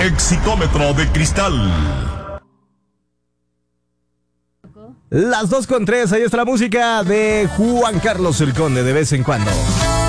Exitómetro de cristal. Las 2:03, ahí está la música de Juan Carlos el Conde de vez en cuando.